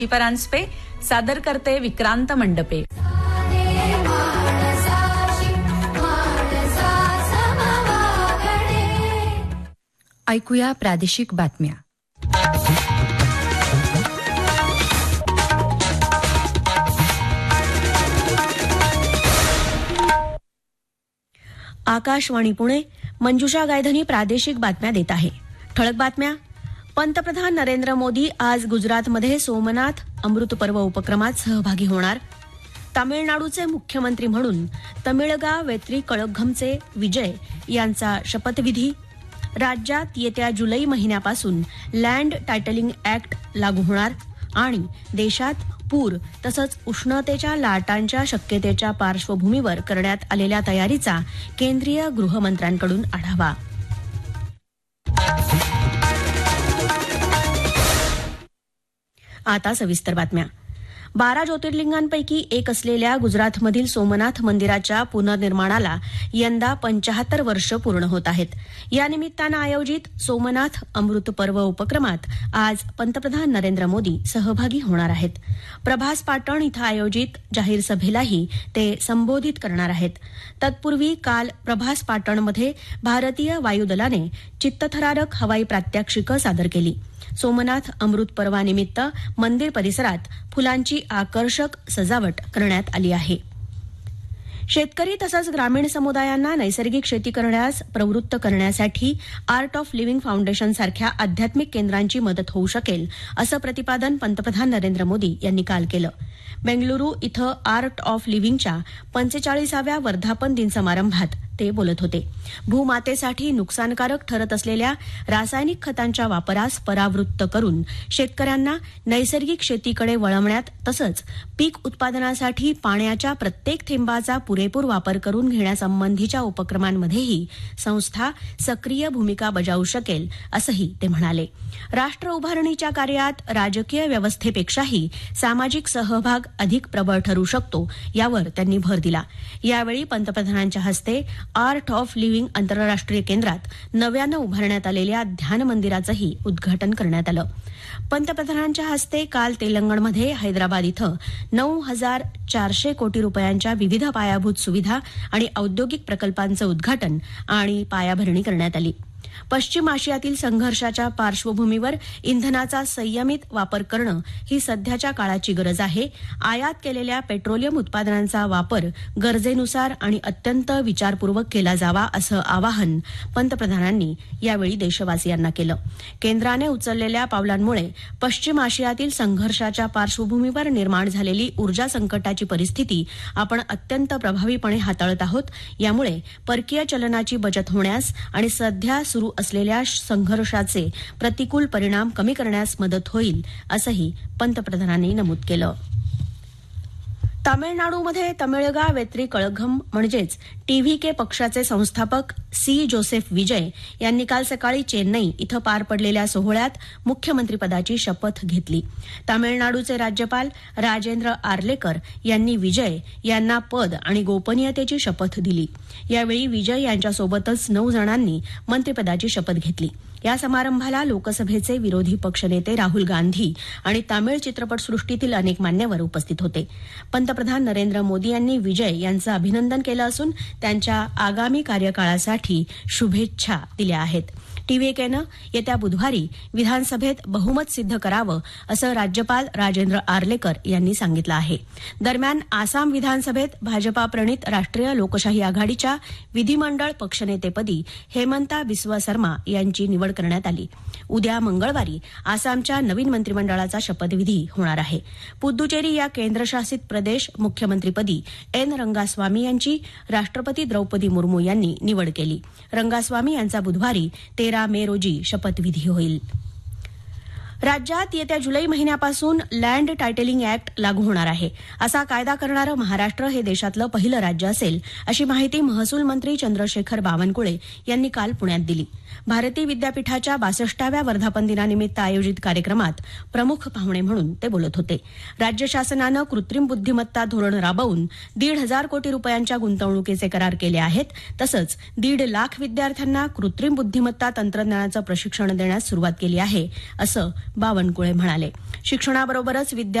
परांजपे सादर करते विक्रांत मंडपे. ऐकूया प्रादेशिक बातम्या. आकाशवाणी पुणे. मंजुषा गायधनी प्रादेशिक बातम्या देत आहे. ठळक बातम्या. पंतप्रधान नरेंद्र मोदी आज गुजरातमध्ये सोमनाथ अमृत पर्व उपक्रमात सहभागी होणार. तामिळनाडूचे मुख्यमंत्री म्हणून तमिळगा वेत्री कळघमचे विजय यांचा शपथविधी. राज्यात येत्या जुलै महिन्यापासून लँड टायटलिंग ऍक्ट लागू होणार. आणि देशात पूर तसंच उष्णतेच्या लाटांच्या शक्यतेच्या पार्श्वभूमीवर करण्यात आलेल्या तयारीचा केंद्रीय गृहमंत्र्यांकडून आढावा. आता सविस्तर बातम्या. 12 ज्योतिर्लिंगांपैकी एक असलेल्या गुजरातमधील सोमनाथ मंदिराच्या पुनर्निर्माणाला यंदा 75 वर्ष पूर्ण होत आहेत. या निमित्तानं आयोजित सोमनाथ अमृत पर्व उपक्रमात आज पंतप्रधान नरेंद्र मोदी सहभागी होणार आहेत. प्रभास पाटण इथं आयोजित जाहीर सभेलाही ते संबोधित करणार आहेत. तत्पूर्वी काल प्रभास पाटणमध्ये भारतीय वायुदलाने चित्तथरारक हवाई प्रात्यक्षिकं सादर केली. सोमनाथ अमृत पर्वानिमित्त मंदिर परिसरात फुलांची आकर्षक सजावट करण्यात आली आहे. शेतकरी तसंच ग्रामीण समुदायांना नैसर्गिक शेती करण्यास प्रवृत्त करण्यासाठी आर्ट ऑफ लिव्हिंग फाउंडेशन सारख्या आध्यात्मिक केंद्रांची मदत होऊ शकेल असं प्रतिपादन पंतप्रधान नरेंद्र मोदी यांनी काल केलं. बेंगलुरू इथं आर्ट ऑफ लिव्हिंगच्या 45व्या वर्धापन दिन समारंभात ते बोलत होते. भूमातेसाठी नुकसानकारक ठरत असलेल्या रासायनिक खतांच्या वापरास परावृत्त करून शेतकऱ्यांना नैसर्गिक शेतीकडे वळवण्यात तसंच पीक उत्पादनासाठी पाण्याच्या प्रत्येक थेंबाचा पुरेपूर वापर करून घेण्यासंबंधीच्या उपक्रमांमध्येही संस्था सक्रिय भूमिका बजावू शकेल असंही ते म्हणाले. राष्ट्र उभारणीच्या कार्यात राजकीय व्यवस्थेपेक्षाही सामाजिक सहभाग अधिक प्रबळ ठरू शकतो यावर त्यांनी भर दिला. यावेळी पंतप्रधानांच्या हस्ते आर्ट ऑफ लिव्हिंग आंतरराष्ट्रीय केंद्रात नव्यानं उभारण्यात आलेल्या ध्यान मंदिराचंही उद्घाटन करण्यात आलं. पंतप्रधानांच्या हस्ते काल तेलंगणमध्ये हैदराबाद इथं 9,400 कोटी रुपयांच्या विविध पायाभूत सुविधा आणि औद्योगिक प्रकल्पांचं उद्घाटन आणि पायाभरणी करण्यात आली. पश्चिम आशियातील संघर्षाच्या पार्श्वभूमीवर इंधनाचा संयमित वापर करणं ही सध्याच्या काळाची गरज आहे. आयात केलेल्या पेट्रोलियम उत्पादनांचा वापर गरजेनुसार आणि अत्यंत विचारपूर्वक केला जावा असं आवाहन पंतप्रधानांनी यावेळी देशवासियांना केलं. केंद्राने उचललेल्या पावलांमुळे पश्चिम आशियातील संघर्षाच्या पार्श्वभूमीवर निर्माण झालेली ऊर्जा संकटाची परिस्थिती आपण अत्यंत प्रभावीपणे हाताळत आहोत. यामुळे परकीय चलनाची बचत होण्यास आणि सध्या सुरू असलेल्या संघर्षाचे प्रतिकूल परिणाम कमी करण्यास मदत होईल असंही पंतप्रधानांनी नमूद केलं. तामिळनाडूमध्ये तमिळगा वेत्री कळघम म्हणजेच टीव्हीके पक्षाचे संस्थापक सी जोसेफ विजय यांनी काल सकाळी चेन्नई इथं पार पडलेल्या सोहळ्यात मुख्यमंत्रीपदाची शपथ घेतली. तामिळनाडूचे राज्यपाल राजेंद्र आर्लेकर यांनी विजय यांना पद आणि गोपनीयतेची शपथ दिली. यावेळी विजय यांच्यासोबतच 9 जणांनी मंत्रिपदाची शपथ घेतली. या समारंभाला लोकसभेचे विरोधी पक्षनेते राहुल गांधी आणि तामिळ चित्रपटसृष्टीतील अनेक मान्यवर उपस्थित होते. पंतप्रधान नरेंद्र मोदी यांनी विजय यांचं अभिनंदन केलं असून त्यांच्या आगामी कार्यकाळासाठी शुभेच्छा दिल्या आहेत. टीव्हीकेनं येत्या बुधवारी विधानसभेत बहुमत सिद्ध करावं असं राज्यपाल राजेंद्र आर्लेकर यांनी सांगितलं आहे. दरम्यान आसाम विधानसभेत भाजपा प्रणित राष्ट्रीय लोकशाही आघाडीच्या विधिमंडळ पक्षनेतेपदी हेमंता बिस्वा सर्मा यांची निवड करण्यात आली. उद्या मंगळवारी आसामच्या नवीन मंत्रिमंडळाचा शपथविधी होणार आहे. पुद्दुचेरी या केंद्रशासित प्रदेश मुख्यमंत्रीपदी एन रंगास्वामी यांची राष्ट्रपती द्रौपदी मुर्मू यांनी निवड केली. रंगास्वामी यांचा बुधवारी 13 मे रोजी शपथविधी होईल. राज्यात येत्या जुलै महिन्यापासून लँड टायटलिंग ऍक्ट लागू होणार आहे. असा कायदा करणारं महाराष्ट्र हे देशातलं पहिलं राज्य असेल अशी माहिती महसूल मंत्री चंद्रशेखर बावनकुळे यांनी काल पुण्यात दिली. भारती विद्यापीठाच्या 62व्या वर्धापन दिनानिमित्त आयोजित कार्यक्रमात प्रमुख पाहुणे म्हणून ते बोलत होते. राज्य शासनानं कृत्रिम बुद्धिमत्ता धोरण राबवून 1,500 कोटी रुपयांच्या गुंतवणुकीचे करार केले आहेत. तसंच 1.5 लाख विद्यार्थ्यांना कृत्रिम बुद्धिमत्ता तंत्रज्ञानाचं प्रशिक्षण देण्यास सुरुवात केली आहे असं बावनकुळे म्हणाले. शिक्षणाबरोबरच